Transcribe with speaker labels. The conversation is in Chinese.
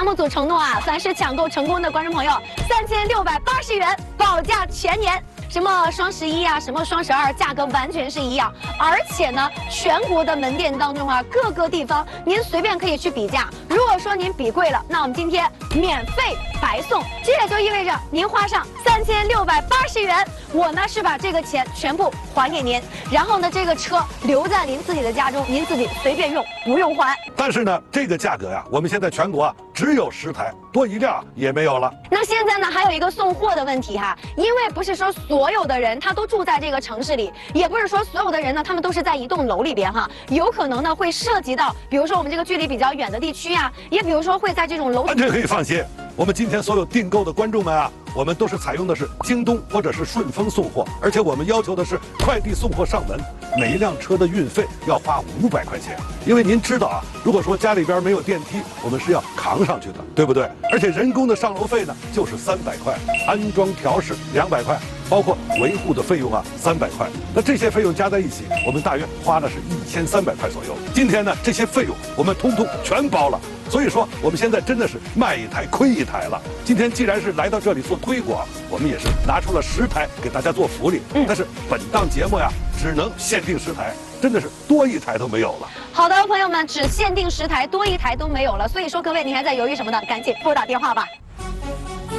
Speaker 1: 栏目组承诺啊，凡是抢购成功的观众朋友，3680元保价全年。什么双11啊，什么双12，价格完全是一样。而且呢，全国的门店当中啊，各个地方您随便可以去比价。如果说您比贵了，那我们今天免费白送。这也就意味着您花上3680元，我呢是把这个钱全部还给您，然后呢这个车留在您自己的家中，您自己随便用，不用还。
Speaker 2: 但是呢，这个价格呀，我们现在全国啊只有10台，多一辆也没有了。
Speaker 1: 那现在呢，还有一个送货的问题哈，因为不是说所有的人他都住在这个城市里，也不是说所有的人呢他们都是在一栋楼里边哈，有可能呢会涉及到，比如说我们这个距离比较远的地区啊，也比如说会在这种楼。
Speaker 2: 这可以放心，我们今天所有订购的观众们啊，我们都是采用的是京东或者是顺丰送货，而且我们要求的是快递送货上门，每一辆车的运费要花500块钱。因为您知道啊，如果说家里边没有电梯，我们是要扛上去的，对不对？而且人工的上楼费呢就是300块，安装调试200块，包括维护的费用啊300块。那这些费用加在一起，我们大约花的是1300块左右。今天呢，这些费用我们通通全包了。所以说，我们现在真的是卖一台亏一台了。今天既然是来到这里做推广，我们也是拿出了10台给大家做福利。但是本档节目呀，只能限定10台，真的是多一台都没有了。
Speaker 1: 好的，朋友们，只限定10台，多一台都没有了。所以说，各位，你还在犹豫什么呢？赶紧拨打电话吧。